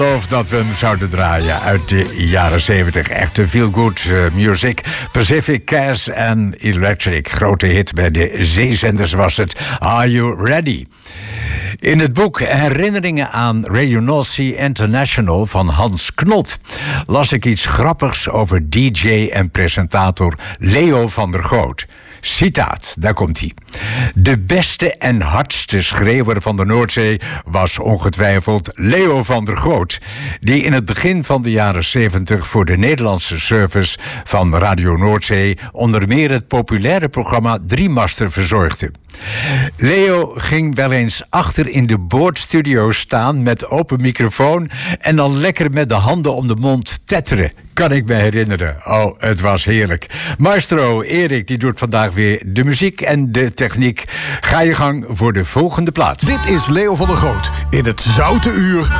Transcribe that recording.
Of dat we hem zouden draaien uit de jaren 70. Echte feel-good music. Pacific, Cass en Electric. Grote hit bij de zeezenders was het. Are You Ready? In het boek Herinneringen aan Radio North Sea International van Hans Knot las ik iets grappigs over DJ en presentator Leo van der Goot. Citaat, daar komt hij. De beste en hardste schreeuwer van de Noordzee was ongetwijfeld Leo van der Goot, die in het begin van de jaren 70 voor de Nederlandse service van Radio Noordzee onder meer het populaire programma Driemaster verzorgde. Leo ging wel eens achter in de boordstudio staan met open microfoon en dan lekker met de handen om de mond tetteren. Kan ik me herinneren. Oh, het was heerlijk. Maestro Erik, die doet vandaag weer de muziek en de techniek. Ga je gang voor de volgende plaat. Dit is Leo van der Goot in het Zoute Uur